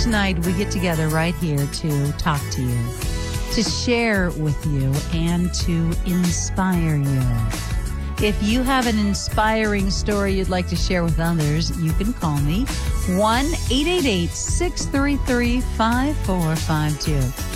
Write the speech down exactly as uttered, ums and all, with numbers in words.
Each night we get together right here to talk to you, to share with you, and to inspire you. If you have an inspiring story you'd like to share with others, you can call me one eight eight eight, six three three, five four five two.